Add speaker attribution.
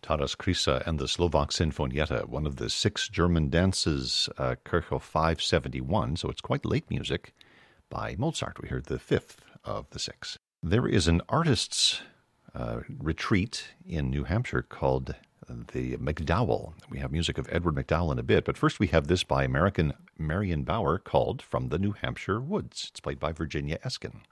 Speaker 1: Taras Krysa and the Slovak Sinfonietta, one of the 6 German dances, Kirchhoff 571, so it's quite late music by Mozart. We heard the 5th of the 6. There is an artist's retreat in New Hampshire called the MacDowell. We have music of Edward MacDowell in a bit, but first we have this by American Marion Bauer called From the New Hampshire Woods. It's played by Virginia Eskin.